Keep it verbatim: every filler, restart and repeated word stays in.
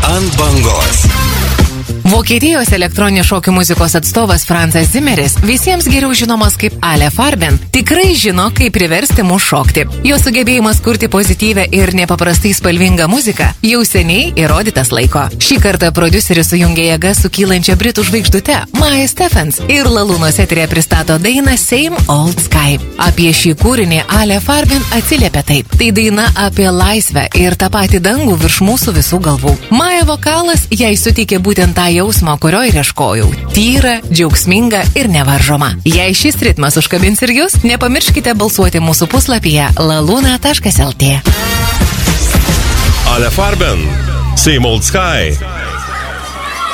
Ant bangos. Vokietijos elektroninės šokių muzikos atstovas Franzas Zimmeris, visiems geriau žinomas kaip Ale Farben, tikrai žino, kaip priversti mus šokti. Jo sugebėjimas kurti pozityvę ir nepaprastai spalvingą muziką jau seniai įrodytas laiko. Šį kartą prodiuseris sujungė jėgą su kylančia britų žvaigždute Maja Stephens ir Lalūnos eterėje pristato dainą Same Old Sky. Apie šį kūrinį Ale Farben atsiliepia taip. Tai daina apie laisvę ir tą patį dangų virš mūsų visų galvų. Maja vokalas jai suteikė būtent tą jausmą, kurio ir ieškojau. Tyra, džiaugsminga ir nevaržoma. Jei šis ritmas užkabins ir jūs, nepamirškite balsuoti mūsų puslapyje laluna taškas lt. Ale Farben, Same Old Sky.